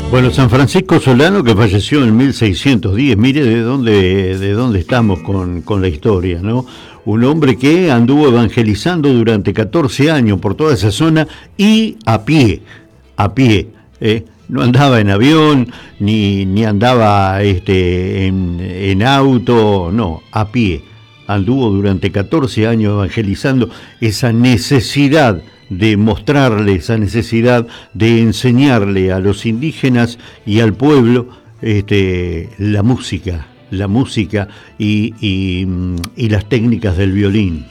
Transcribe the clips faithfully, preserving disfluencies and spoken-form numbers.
Bueno, San Francisco Solano, que falleció en mil seiscientos diez, mire de dónde, de dónde estamos con, con la historia, ¿no? Un hombre que anduvo evangelizando durante catorce años por toda esa zona y a pie, a pie, ¿eh? No andaba en avión, ni, ni andaba este, en, en auto, no, a pie. Anduvo durante catorce años evangelizando esa necesidad de mostrarle, esa necesidad de enseñarle a los indígenas y al pueblo este, la música, la música y, y, y las técnicas del violín.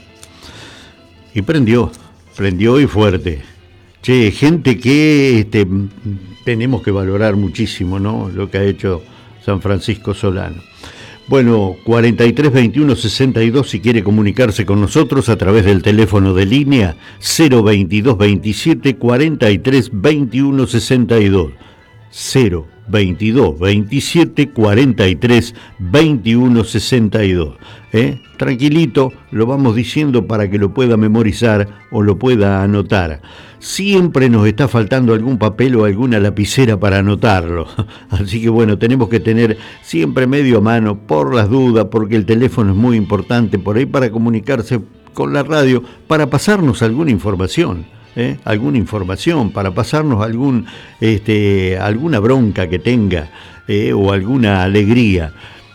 Y prendió, prendió y fuerte. Che, gente que este, tenemos que valorar muchísimo, ¿no? Lo que ha hecho San Francisco Solano. Bueno, cuarenta y tres veintiuno sesenta y dos si quiere comunicarse con nosotros a través del teléfono de línea cero veintidós veintisiete cuarenta y tres veintiuno sesenta y dos. cero veintidós veintisiete cuarenta y tres veintiuno sesenta y dos. ¿Eh? Tranquilito, lo vamos diciendo para que lo pueda memorizar o lo pueda anotar. Siempre nos está faltando algún papel o alguna lapicera para anotarlo. Así que bueno, tenemos que tener siempre medio a mano por las dudas, porque el teléfono es muy importante por ahí para comunicarse con la radio, para pasarnos alguna información. ¿Eh? alguna información, para pasarnos algún, este, alguna bronca que tenga eh, o alguna alegría.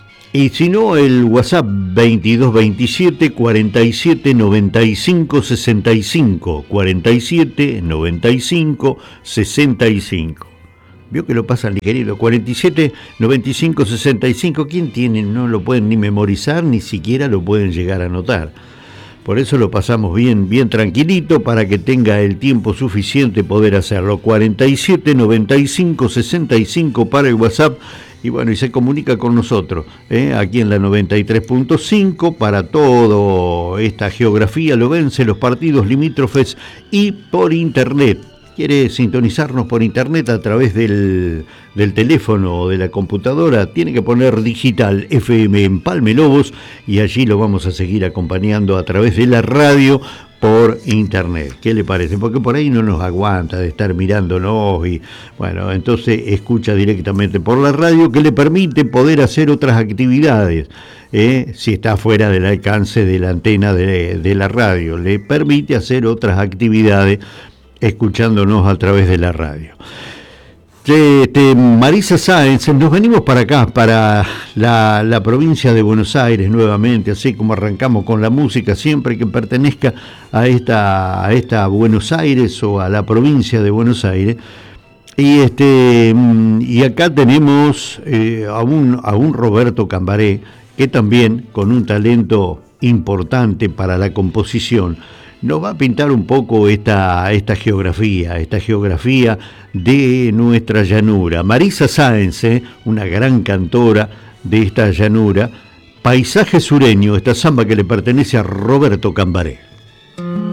Y si no, el WhatsApp veintidós veintisiete cuarenta y siete noventa y cinco sesenta y cinco, cuarenta y siete noventa y cinco sesenta y cinco. Vio que lo pasan ligero, cuarenta y siete noventa y cinco sesenta y cinco. ¿Quién tiene? No lo pueden ni memorizar, ni siquiera lo pueden llegar a anotar. Por eso lo pasamos bien, bien tranquilito para que tenga el tiempo suficiente poder hacerlo. cuarenta y siete noventa y cinco sesenta y cinco para el WhatsApp. Y bueno, y se comunica con nosotros, ¿eh? Aquí en la noventa y tres punto cinco para toda esta geografía, lo vence, los partidos limítrofes y por internet. Quiere sintonizarnos por internet a través del, del teléfono o de la computadora, tiene que poner digital F M en Palme Lobos y allí lo vamos a seguir acompañando a través de la radio por internet. ¿Qué le parece? Porque por ahí no nos aguanta de estar mirándonos y bueno, entonces escucha directamente por la radio, que le permite poder hacer otras actividades. ¿eh? Si está fuera del alcance de la antena de, de la radio, le permite hacer otras actividades escuchándonos a través de la radio. Este, Marisa Sáenz, nos venimos para acá, para la, la provincia de Buenos Aires nuevamente, así como arrancamos con la música, siempre que pertenezca a esta, a esta Buenos Aires o a la provincia de Buenos Aires. Y este y acá tenemos eh, a, un, a un Roberto Cambaré, que también con un talento importante para la composición, nos va a pintar un poco esta, esta geografía, esta geografía de nuestra llanura. Marisa Sáenz, ¿eh? Una gran cantora de esta llanura. Paisaje sureño, esta samba que le pertenece a Roberto Cambaré.